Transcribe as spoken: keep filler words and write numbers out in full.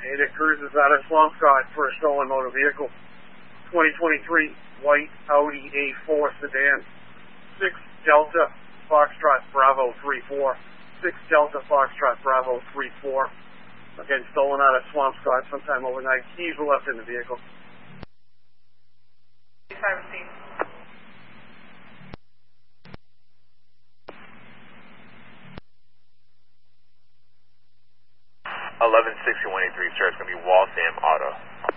and it cruises out of Swampscott for a stolen motor vehicle. twenty twenty-three white Audi A four sedan. six Delta Foxtrot Bravo three four. six Delta Foxtrot Bravo three four. Again, stolen out of Swampscott sometime overnight. Keys were left in the vehicle. eleven sixty-one eighty-three, sir. It's going to be Waltham Auto.